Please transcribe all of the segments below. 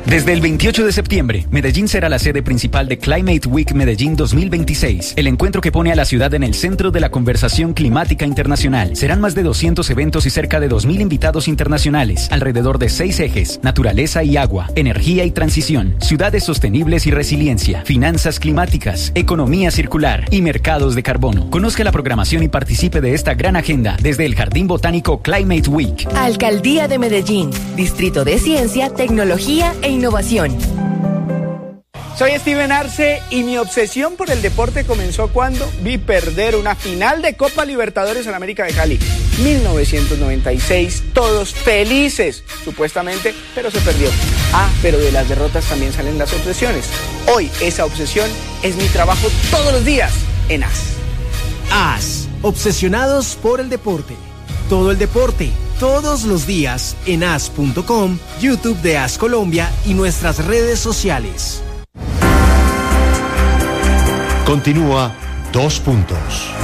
Desde el 28 de septiembre, Medellín será la sede principal de Climate Week Medellín 2026, el encuentro que pone a la ciudad en el centro de la conversación climática internacional. Serán más de 200 eventos y cerca de 2.000 invitados internacionales, alrededor de 6 ejes: naturaleza y agua, energía y transición, ciudades sostenibles y resiliencia, finanzas climáticas, economía circular y mercados de carbono. Conozca la programación y participe de esta gran agenda desde el Jardín Botánico Climate Week. Alcaldía de Medellín, Distrito de Ciencia, Tecnología e Innovación. Soy Steven Arce y mi obsesión por el deporte comenzó cuando vi perder una final de Copa Libertadores en América de Cali. 1996, todos felices, supuestamente, pero se perdió. Pero de las derrotas también salen las obsesiones. Hoy esa obsesión es mi trabajo todos los días en AS. AS, obsesionados por el deporte. Todo el deporte, todos los días en as.com, YouTube de AS Colombia y nuestras redes sociales. Continúa 2 puntos.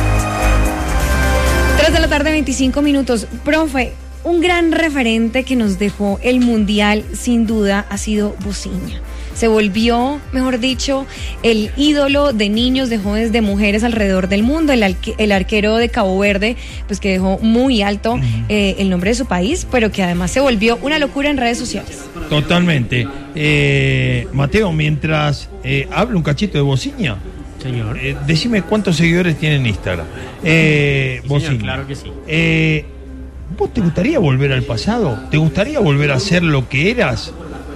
3 de la tarde, 25 minutos. Profe, un gran referente que nos dejó el Mundial, sin duda, ha sido Bociña. Se volvió, mejor dicho, el ídolo de niños, de jóvenes, de mujeres alrededor del mundo. El arquero de Cabo Verde, pues que dejó muy alto el nombre de su país, pero que además se volvió una locura en redes sociales. Totalmente. Mateo, mientras hablo un cachito de Bociña, señor, decime cuántos seguidores tiene en Instagram. Bociña, claro que sí. ¿Vos te gustaría volver al pasado? ¿Te gustaría volver a ser lo que eras?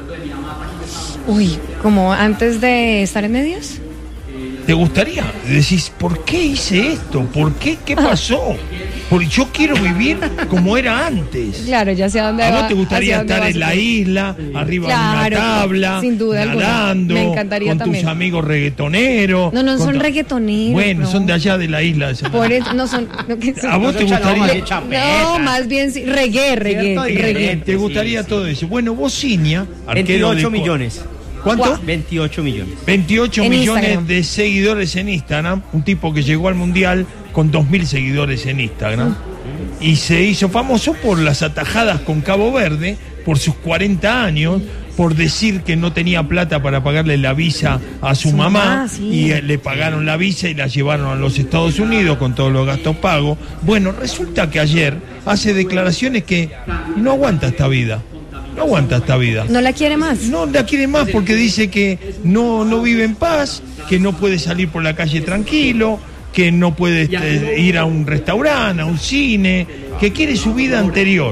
Uy, ¿como antes de estar en medios? ¿Te gustaría? Decís, ¿por qué hice esto? ¿Por qué? ¿Qué pasó? Porque yo quiero vivir como era antes. Claro, ya sé a dónde va. ¿A vos te gustaría estar en la isla, arriba de una tabla, sin duda nadando, me encantaría con también. tus amigos reggaetoneros? No son reggaetoneros. Bueno, no. Son de allá de la isla. Por eso, no son... ¿A vos te gustaría? No, más bien sí, reggae. ¿Te gustaría todo eso? Bueno, Bociña, 28 millones. ¿Cuánto? 28 millones. 28 millones Instagram. de seguidores en Instagram. Un tipo que llegó al Mundial con 2.000 seguidores en Instagram. Y se hizo famoso por las atajadas con Cabo Verde, por sus 40 años, por decir que no tenía plata para pagarle la visa a su mamá. Sí. Y le pagaron la visa y la llevaron a los Estados Unidos con todos los gastos pagos. Bueno, resulta que ayer hace declaraciones que no aguanta esta vida. No aguanta esta vida. ¿No la quiere más? No la quiere más porque dice que no vive en paz, que no puede salir por la calle tranquilo, que no puede ir a un restaurante, a un cine, que quiere su vida anterior,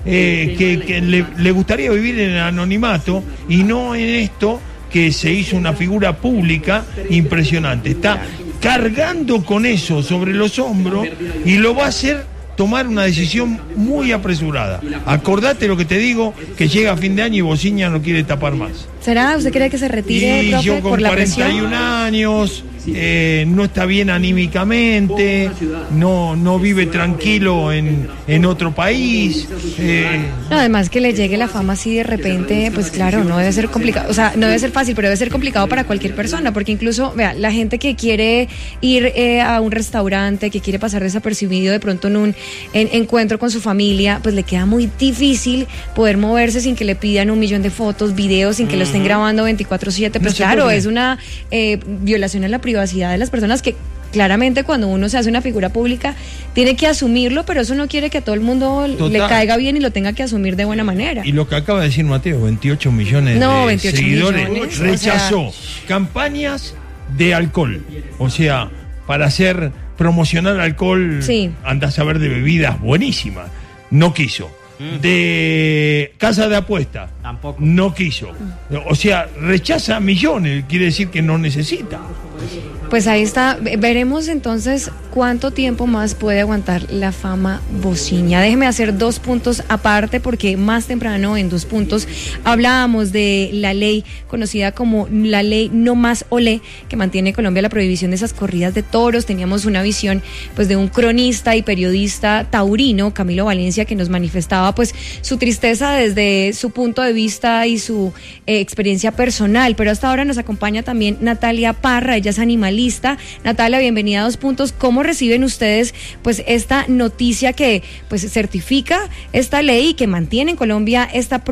que le gustaría vivir en el anonimato y no en esto que se hizo una figura pública impresionante. Está cargando con eso sobre los hombros y lo va a hacer tomar una decisión muy apresurada. Acordate lo que te digo, que llega a fin de año y Bociña no quiere tapar más. ¿Será? ¿Usted cree que se retire, profe, yo con por la 41 presión? años, no está bien anímicamente, no vive tranquilo en otro país. No, además que le llegue la fama así de repente, pues claro, no debe ser complicado, o sea, no debe ser fácil, pero debe ser complicado para cualquier persona, porque incluso, vea, la gente que quiere ir a un restaurante, que quiere pasar desapercibido de pronto en un encuentro con su familia, pues le queda muy difícil poder moverse sin que le pidan 1 millón de fotos, videos, sin que lo estén grabando 24/7, pues claro, es una violación a la privacidad de las personas que claramente cuando uno se hace una figura pública tiene que asumirlo, pero eso no quiere que a todo el mundo le caiga bien y lo tenga que asumir de buena manera. Y lo que acaba de decir Mateo, 28 millones de 28 seguidores, millones, rechazó campañas de alcohol, o sea, para promocionar alcohol, andás a ver, de bebidas buenísimas, no quiso. De casa de apuesta, tampoco. No quiso. O sea, rechaza millones, quiere decir que no necesita. Pues ahí está, veremos entonces cuánto tiempo más puede aguantar la fama Bociña. Déjeme hacer 2 puntos aparte, porque más temprano en 2 puntos hablábamos de la ley conocida como la ley No Más Olé, que mantiene en Colombia la prohibición de esas corridas de toros. Teníamos una visión pues de un cronista y periodista taurino, Camilo Valencia, que nos manifestaba pues su tristeza desde su punto de vista y su experiencia personal, pero hasta ahora nos acompaña también Natalia Parra, ella es animalista. Natalia, bienvenida a 2 puntos. ¿Cómo reciben ustedes pues esta noticia que pues certifica esta ley y que mantiene en Colombia esta